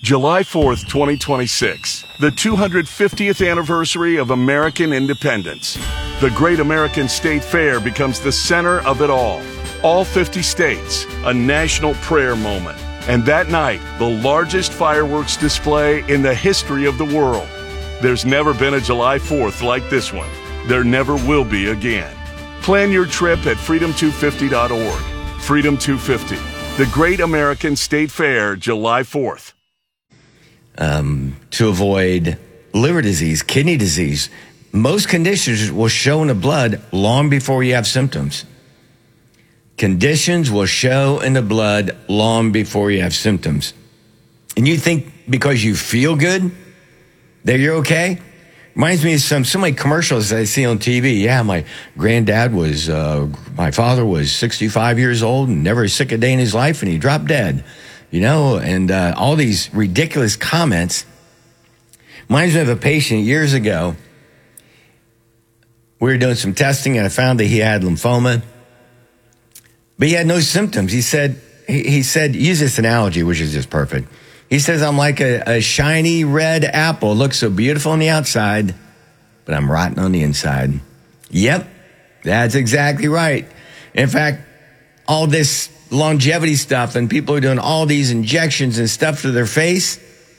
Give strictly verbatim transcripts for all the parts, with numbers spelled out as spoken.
July fourth, twenty twenty-six, the two hundred fiftieth anniversary of American independence. The Great American State Fair becomes the center of it all. All fifty states, a national prayer moment. And that night, the largest fireworks display in the history of the world. There's never been a July fourth like this one. There never will be again. Plan your trip at freedom two fifty dot org. Freedom two fifty, the Great American State Fair, July fourth. Um, to avoid liver disease, kidney disease, most conditions will show in the blood long before you have symptoms. Conditions will show in the blood long before you have symptoms. And you think because you feel good that you're okay? Reminds me of some so many commercials I see on T V. Yeah, my granddad was, uh, my father was sixty-five years old and never sick a day in his life, and he dropped dead. You know, and uh, all these ridiculous comments. Reminds me of a patient years ago. We were doing some testing, and I found that he had lymphoma, but he had no symptoms. He said, he, he said, use this analogy, which is just perfect. He says, I'm like a, a shiny red apple. Looks so beautiful on the outside, but I'm rotten on the inside. Yep, that's exactly right. In fact, all this longevity stuff and people are doing all these injections and stuff to their face.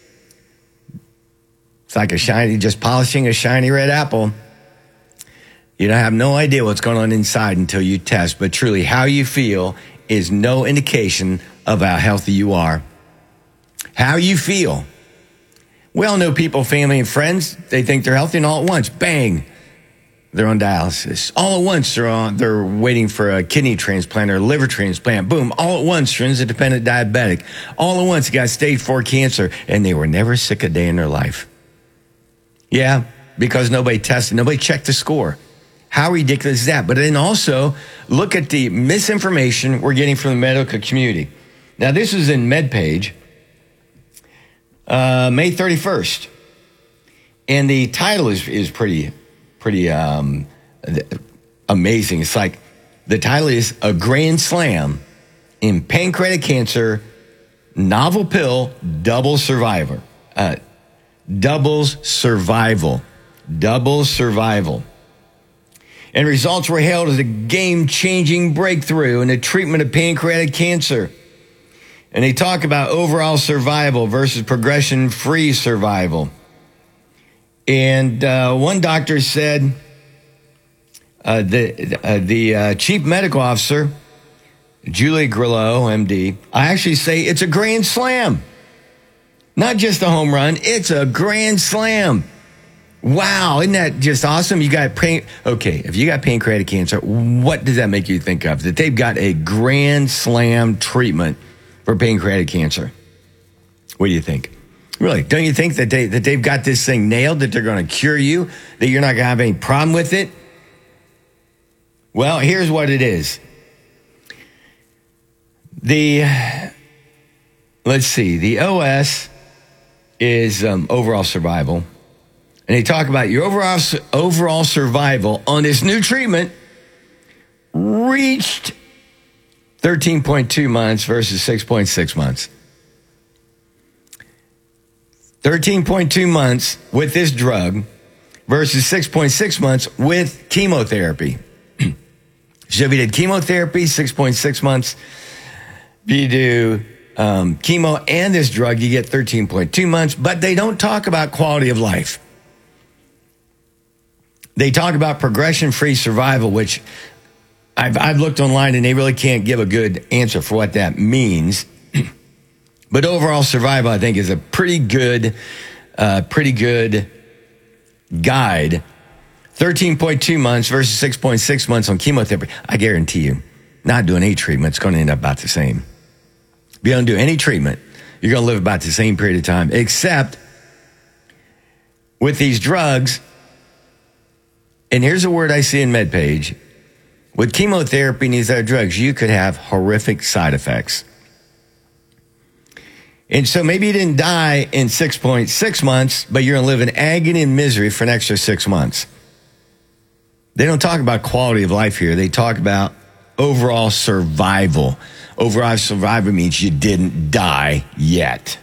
It's like a shiny, just polishing a shiny red apple. You don't have no idea what's going on inside until you test. But truly, how you feel is no indication of how healthy you are. How you feel. We all know people, family, and friends. They think they're healthy, and all at once, bang, they're on dialysis. All at once, they're on, they're waiting for a kidney transplant or a liver transplant. Boom. All at once, transit-dependent diabetic. All at once, got stage four cancer, and they were never sick a day in their life. Yeah, because nobody tested, nobody checked the score. How ridiculous is that? But then also, look at the misinformation we're getting from the medical community. Now, this is in MedPage, uh, May thirty-first. And the title is, is pretty... Pretty um, amazing. It's like the title is A Grand Slam in Pancreatic Cancer, Novel Pill, Double Survivor. Uh, doubles Survival. Double Survival. And results were hailed as a game-changing breakthrough in the treatment of pancreatic cancer. And they talk about overall survival versus progression-free survival. And uh, one doctor said, uh, the uh, the uh, chief medical officer, Julie Grillo, M D, I actually say it's a grand slam. Not just a home run, it's a grand slam. Wow, isn't that just awesome? You got pan- okay, if you got pancreatic cancer, what does that make you think of? That they've got a grand slam treatment for pancreatic cancer. What do you think? Really, don't you think that, they, that they've got this thing nailed, that they're going to cure you, that you're not going to have any problem with it? Well, here's what it is. The, let's see, the O S is um, overall survival. And they talk about your overall, overall survival on this new treatment reached thirteen point two months versus six point six months. thirteen point two months with this drug versus six point six months with chemotherapy. So if you did chemotherapy, six point six months. If you do um, chemo and this drug, you get thirteen point two months. But they don't talk about quality of life. They talk about progression-free survival, which I've, I've looked online and they really can't give a good answer for what that means. But overall survival, I think, is a pretty good, uh, pretty good guide. thirteen point two months versus six point six months on chemotherapy. I guarantee you, not doing any treatment, it's going to end up about the same. If you don't do any treatment, you're going to live about the same period of time, except with these drugs. And here's a word I see in MedPage. With chemotherapy and these other drugs, you could have horrific side effects. And so maybe you didn't die in six point six months, but you're going to live in agony and misery for an extra six months. They don't talk about quality of life here. They talk about overall survival. Overall survival means you didn't die yet.